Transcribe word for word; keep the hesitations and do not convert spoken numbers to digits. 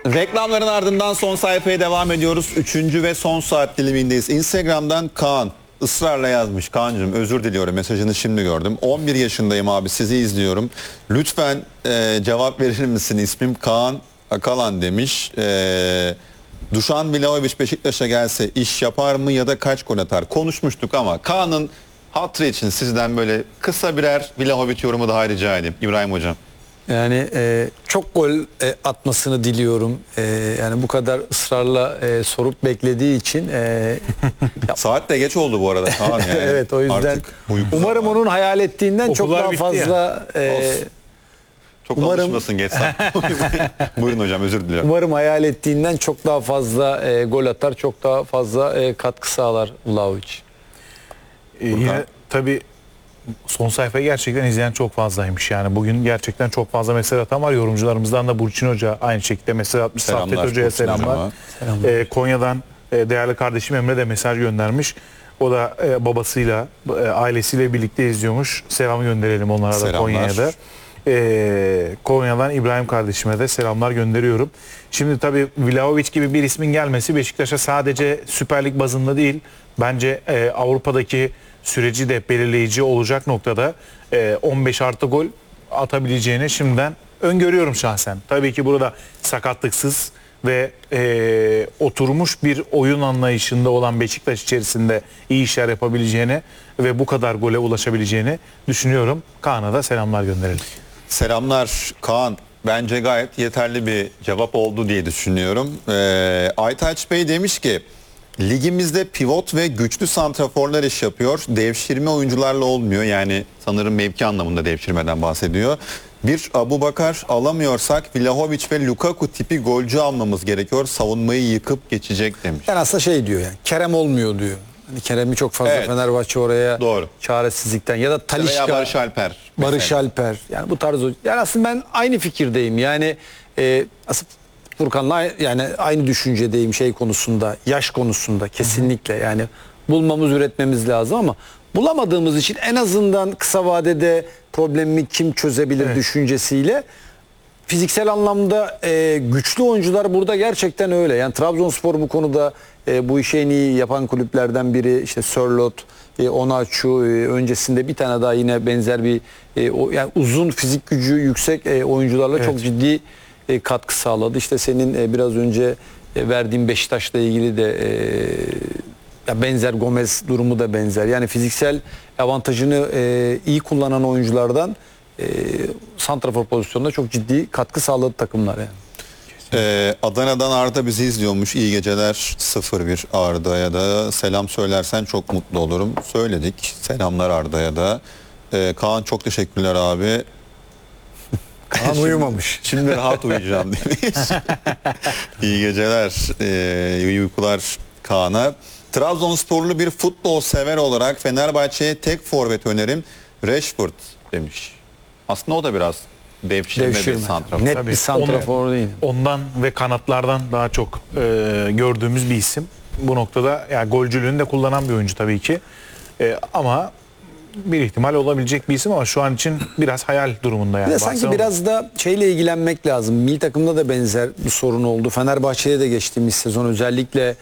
Reklamların ardından son sayfaya devam ediyoruz. Üçüncü ve son saat dilimindeyiz. Instagram'dan Kaan ısrarla yazmış. Kaan'cığım özür diliyorum, mesajını şimdi gördüm. on bir yaşındayım abi, sizi izliyorum. Lütfen e, cevap verir misin? İsmim Kaan Akalan demiş. E, Dušan Vlahović Beşiktaş'a gelse iş yapar mı ya da kaç gol atar? Konuşmuştuk ama Kaan'ın hatırı için sizden böyle kısa birer Vlahović yorumu daha rica edeyim. İbrahim Hocam. Yani e, çok gol e, atmasını diliyorum. E, yani bu kadar ısrarla e, sorup beklediği için. E, Saat de geç oldu bu arada. Tamam yani. evet, o yüzden Artık umarım onun hayal ettiğinden Okullar çok daha bitti fazla. E, çok umarım- alışmasın geç saat. Buyurun hocam, özür diliyorum. umarım hayal ettiğinden çok daha fazla e, gol atar, çok daha fazla e, katkı sağlar Vlahović. Ee, yine tabii son sayfayı gerçekten izleyen çok fazlaymış. Yani bugün gerçekten çok fazla mesaj atan var. Yorumcularımızdan da Burçin Hoca aynı şekilde mesaj atmış. Selamlar, Saffet Hoca'ya Burçin selamlar. Hocama. Ee, Konya'dan e, değerli kardeşim Emre de mesaj göndermiş. O da e, babasıyla, e, ailesiyle birlikte izliyormuş. Selam gönderelim onlara da Selamlar. Konya'ya da. Ee, Konya'dan İbrahim kardeşime de selamlar gönderiyorum. Şimdi tabii Vlahović gibi bir ismin gelmesi Beşiktaş'a sadece Süper Lig bazında değil, bence e, Avrupa'daki süreci de belirleyici olacak noktada e, on beş artı gol atabileceğini şimdiden öngörüyorum şahsen. Tabii ki burada sakatlıksız ve e, oturmuş bir oyun anlayışında olan Beşiktaş içerisinde iyi işler yapabileceğini ve bu kadar gole ulaşabileceğini düşünüyorum. Kaan'a da selamlar gönderelim. Selamlar Kaan. Bence gayet yeterli bir cevap oldu diye düşünüyorum. Ee, Aytaç Bey demiş ki ligimizde pivot ve güçlü santraforlar iş yapıyor. Devşirme oyuncularla olmuyor. Yani sanırım mevki anlamında devşirmeden bahsediyor. Bir Abubakar alamıyorsak Vlahović ve Lukaku tipi golcü almamız gerekiyor. Savunmayı yıkıp geçecek demiş. Yani aslında şey diyor yani, Kerem olmuyor diyor. Hani Kerem'i çok fazla Evet. Fenerbahçe oraya Doğru. çaresizlikten ya da Talisca, Veya Barış Alper. Barış mesela. Alper. Yani bu tarz, yani aslında ben aynı fikirdeyim. Yani e, aslında Furkan'la yani aynı düşüncedeyim şey konusunda, yaş konusunda kesinlikle. Yani bulmamız, üretmemiz lazım ama bulamadığımız için en azından kısa vadede problemi kim çözebilir Evet. düşüncesiyle fiziksel anlamda e, güçlü oyuncular burada gerçekten öyle. Yani Trabzonspor bu konuda e, bu işi en iyi yapan kulüplerden biri. İşte Sörloth, e, Onaçu, e, öncesinde bir tane daha yine benzer bir e, o, yani uzun fizik gücü yüksek e, oyuncularla Evet. çok ciddi e, katkı sağladı. İşte senin e, biraz önce e, verdiğin Beşiktaş'la ilgili de e, ya benzer, Gomez durumu da benzer. Yani fiziksel avantajını e, iyi kullanan oyunculardan e, santrafor pozisyonunda çok ciddi katkı sağladı takımlar yani. Ee, Adana'dan Arda bizi izliyormuş. İyi geceler sıfır bir Arda'ya da selam söylersen çok mutlu olurum. Söyledik. Selamlar Arda'ya da. Ee, Kaan çok teşekkürler abi. Kaan uyumamış. Şimdi rahat uyuyacağım demiş. İyi geceler, ee, iyi uykular Kaan'a. Trabzonsporlu bir futbol sever olarak Fenerbahçe'ye tek forvet önerim Rashford demiş. Aslında o da biraz devşirme, Devşirme. bir santrafor. Net Tabii. bir santrafor değil. Ondan ve kanatlardan daha çok e, gördüğümüz bir isim. Bu noktada yani golcülüğünü de kullanan bir oyuncu tabii ki. E, ama bir ihtimal olabilecek bir isim ama şu an için biraz hayal durumunda yani. Bir de sanki Barcelona- biraz da şeyle ilgilenmek lazım. Milli takımda da benzer bir sorun oldu. Fenerbahçe'ye de geçtiğimiz sezon özellikle